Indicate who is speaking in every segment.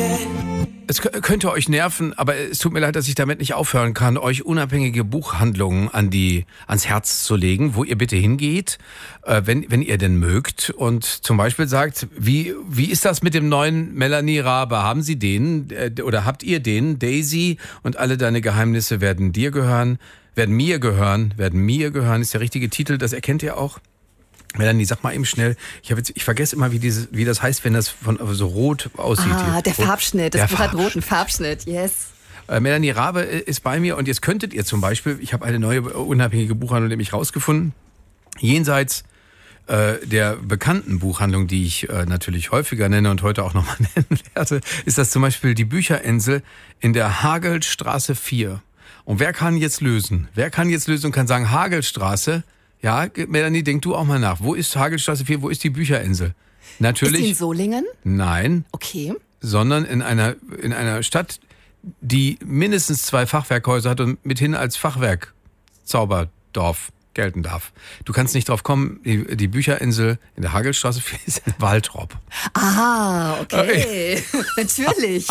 Speaker 1: Es könnte euch nerven, aber es tut mir leid, dass ich damit nicht aufhören kann, euch unabhängige Buchhandlungen ans Herz zu legen, wo ihr bitte hingeht, wenn ihr denn mögt und zum Beispiel sagt, wie ist das mit dem neuen Melanie Rabe? Haben Sie den oder habt ihr den? Daisy und alle deine Geheimnisse werden dir gehören, werden mir gehören, ist der richtige Titel, das erkennt ihr auch. Melanie, sag mal eben schnell, ich vergesse immer, wie das heißt, wenn das von so rot aussieht.
Speaker 2: Der Farbschnitt, das Buch hat roten Farbschnitt, yes.
Speaker 1: Melanie Rabe ist bei mir und jetzt könntet ihr zum Beispiel, ich habe eine neue unabhängige Buchhandlung nämlich rausgefunden, jenseits der bekannten Buchhandlung, die ich natürlich häufiger nenne und heute auch nochmal nennen werde, ist das zum Beispiel die Bücherinsel in der Hagelstraße 4. Und wer kann jetzt lösen? Und kann sagen, Hagelstraße. Ja, Melanie, denk du auch mal nach. Wo ist Hagelstraße 4? Wo ist die Bücherinsel? Natürlich.
Speaker 2: Ist die in Solingen?
Speaker 1: Nein.
Speaker 2: Okay.
Speaker 1: Sondern in einer Stadt, die mindestens 2 Fachwerkhäuser hat und mithin als Fachwerk Zauberdorf gelten darf. Du kannst nicht drauf kommen, die Bücherinsel in der Hagelstraße 4 ist in Waltrop.
Speaker 2: Ah, okay. Natürlich.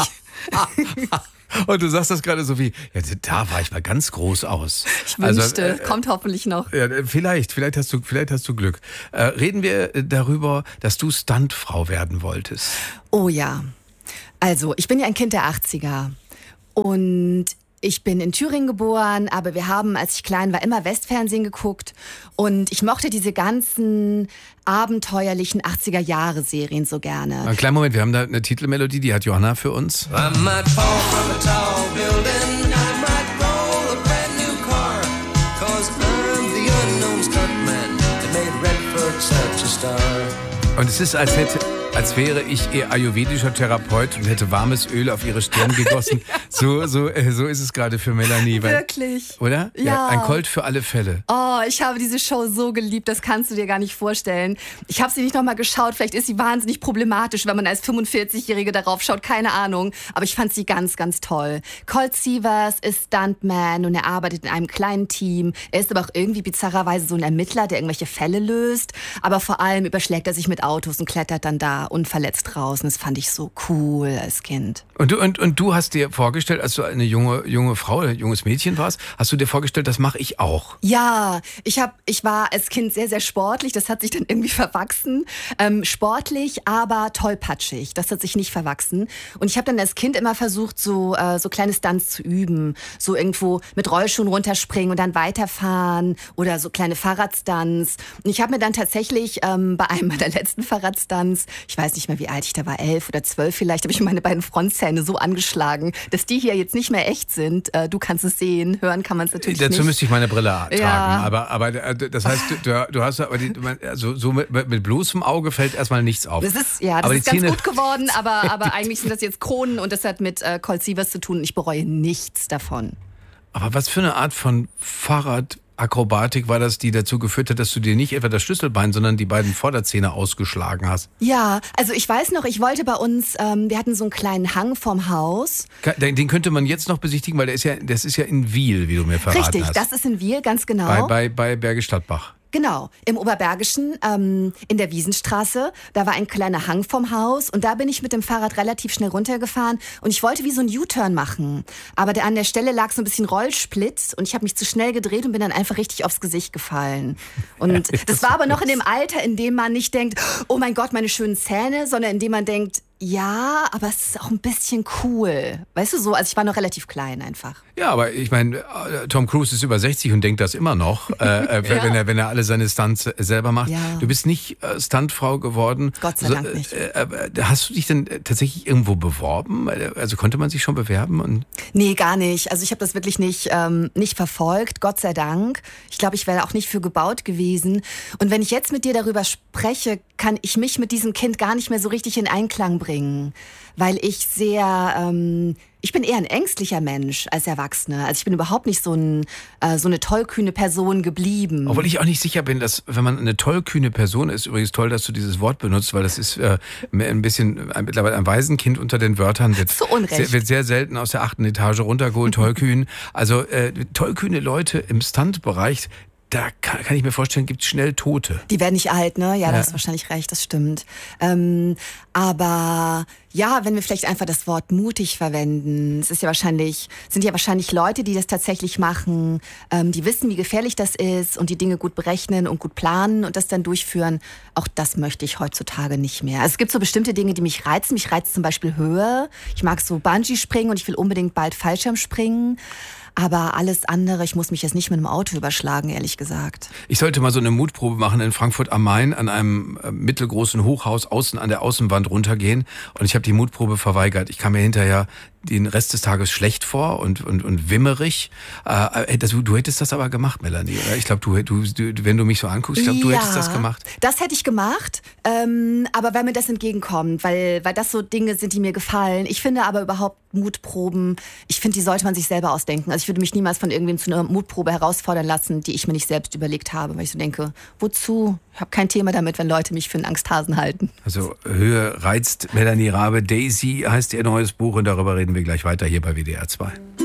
Speaker 1: Und du sagst das gerade so wie, ja, da war ich mal ganz groß aus.
Speaker 2: Ich wünschte, kommt hoffentlich noch.
Speaker 1: Ja, vielleicht hast du Glück. Reden wir darüber, dass du Stuntfrau werden wolltest.
Speaker 2: Oh ja. Also, ich bin ja ein Kind der 80er. Und ich bin in Thüringen geboren, aber wir haben, als ich klein war, immer Westfernsehen geguckt. Und ich mochte diese ganzen abenteuerlichen 80er-Jahre-Serien so gerne.
Speaker 1: Einen kleinen Moment, wir haben da eine Titelmelodie, die hat Johanna für uns. I might fall from a tall building, I might roll a brand new car, 'cause I'm the unknown stuntman that made Redford such a star. Und es ist, als wäre ich ihr ayurvedischer Therapeut und hätte warmes Öl auf ihre Stirn gegossen. So ist es gerade für Melanie.
Speaker 2: Wirklich?
Speaker 1: Oder?
Speaker 2: Ja.
Speaker 1: Ein Colt für alle Fälle.
Speaker 2: Oh, ich habe diese Show so geliebt, das kannst du dir gar nicht vorstellen. Ich habe sie nicht nochmal geschaut, vielleicht ist sie wahnsinnig problematisch, wenn man als 45-Jährige darauf schaut, keine Ahnung. Aber ich fand sie ganz, ganz toll. Colt Sievers ist Stuntman und er arbeitet in einem kleinen Team. Er ist aber auch irgendwie bizarrerweise so ein Ermittler, der irgendwelche Fälle löst. Aber vor allem überschlägt er sich mit Autos und klettert dann da unverletzt draußen. Das fand ich so cool als Kind.
Speaker 1: Und du hast dir vorgestellt, als du eine junge Frau, ein junges Mädchen warst, hast du dir vorgestellt, das mache ich auch?
Speaker 2: Ja, ich war als Kind sehr, sehr sportlich. Das hat sich dann irgendwie verwachsen. Sportlich, aber tollpatschig. Das hat sich nicht verwachsen. Und ich habe dann als Kind immer versucht, so kleine Stunts zu üben. So irgendwo mit Rollschuhen runterspringen und dann weiterfahren oder so kleine Fahrradstunts. Und ich habe mir dann tatsächlich bei einem meiner letzten Fahrradstunts, ich weiß nicht mehr, wie alt ich da war, 11 oder 12 vielleicht, habe ich meine beiden Frontzähne so angeschlagen, dass die hier jetzt nicht mehr echt sind. Du kannst es sehen, hören kann man es natürlich nicht.
Speaker 1: Dazu müsste ich meine Brille tragen.
Speaker 2: Ja.
Speaker 1: Aber das heißt, du hast aber so mit bloßem Auge fällt erstmal nichts auf.
Speaker 2: Das ist ganz gut geworden, aber eigentlich sind das jetzt Kronen und das hat mit Colt Sievers zu tun und ich bereue nichts davon.
Speaker 1: Aber was für eine Art von Fahrradakrobatik war das, die dazu geführt hat, dass du dir nicht etwa das Schlüsselbein, sondern die beiden Vorderzähne ausgeschlagen hast?
Speaker 2: Ja, also ich weiß noch, ich wollte bei uns, wir hatten so einen kleinen Hang vom Haus.
Speaker 1: Den könnte man jetzt noch besichtigen, weil das ist ja in Wiel, wie du mir verraten hast.
Speaker 2: Richtig, das ist in Wiel, ganz genau.
Speaker 1: Bei Bergisch Gladbach.
Speaker 2: Genau, im Oberbergischen, in der Wiesenstraße, da war ein kleiner Hang vom Haus und da bin ich mit dem Fahrrad relativ schnell runtergefahren und ich wollte wie so einen U-Turn machen, aber an der Stelle lag so ein bisschen Rollsplit und ich habe mich zu schnell gedreht und bin dann einfach richtig aufs Gesicht gefallen. Und das war aber noch in dem Alter, in dem man nicht denkt, oh mein Gott, meine schönen Zähne, sondern in dem man denkt, ja, aber es ist auch ein bisschen cool. Weißt du so, also ich war noch relativ klein einfach.
Speaker 1: Ja, aber ich meine, Tom Cruise ist über 60 und denkt das immer noch, wenn er alle seine Stunts selber macht.
Speaker 2: Ja.
Speaker 1: Du bist nicht Stuntfrau geworden.
Speaker 2: Gott sei Dank nicht.
Speaker 1: Hast du dich denn tatsächlich irgendwo beworben? Also konnte man sich schon bewerben?
Speaker 2: Nee, gar nicht. Also ich habe das wirklich nicht verfolgt, Gott sei Dank. Ich glaube, ich wäre auch nicht für gebaut gewesen. Und wenn ich jetzt mit dir darüber spreche, kann ich mich mit diesem Kind gar nicht mehr so richtig in Einklang bringen, weil ich ich bin eher ein ängstlicher Mensch als Erwachsene. Also ich bin überhaupt nicht so eine tollkühne Person geblieben.
Speaker 1: Obwohl ich auch nicht sicher bin, dass, wenn man eine tollkühne Person ist, übrigens toll, dass du dieses Wort benutzt, weil das ist ein bisschen mittlerweile ein Waisenkind unter den Wörtern.
Speaker 2: Zu Unrecht.
Speaker 1: Wird sehr selten aus der 8. Etage runtergeholt, tollkühn. Also tollkühne Leute im Stuntbereich, da kann ich mir vorstellen, gibt es schnell Tote.
Speaker 2: Die werden nicht alt, ne? Ja, du hast wahrscheinlich recht, das stimmt. Aber ja, wenn wir vielleicht einfach das Wort mutig verwenden, sind ja wahrscheinlich Leute, die das tatsächlich machen, die wissen, wie gefährlich das ist und die Dinge gut berechnen und gut planen und das dann durchführen. Auch das möchte ich heutzutage nicht mehr. Also es gibt so bestimmte Dinge, die mich reizen. Mich reizt zum Beispiel Höhe. Ich mag so Bungee-Springen und ich will unbedingt bald Fallschirmspringen. Aber alles andere, ich muss mich jetzt nicht mit einem Auto überschlagen, ehrlich gesagt.
Speaker 1: Ich sollte mal so eine Mutprobe machen in Frankfurt am Main an einem mittelgroßen Hochhaus außen an der Außenwand runtergehen. Und ich habe die Mutprobe verweigert. Ich kam mir hinterher den Rest des Tages schlecht vor und wimmerig. Du hättest das aber gemacht, Melanie, oder? Ich glaube, wenn du mich so anguckst, ich glaube, du hättest das gemacht.
Speaker 2: Das hätte ich gemacht, aber wenn mir das entgegenkommt, weil das so Dinge sind, die mir gefallen. Ich finde aber überhaupt Mutproben, ich finde, die sollte man sich selber ausdenken. Also ich würde mich niemals von irgendwem zu einer Mutprobe herausfordern lassen, die ich mir nicht selbst überlegt habe, weil ich so denke, wozu? Ich habe kein Thema damit, wenn Leute mich für einen Angsthasen halten.
Speaker 1: Also Höhe reizt Melanie Rabe. Daisy heißt ihr neues Buch und darüber reden wir gleich weiter hier bei WDR 2.